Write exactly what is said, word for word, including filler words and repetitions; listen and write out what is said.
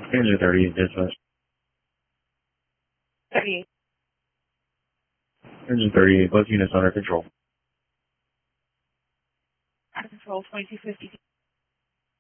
Engine thirty-eight, dispatch. thirty-eight. Engine thirty-eight, both units under control. Out of control, twenty-two fifty.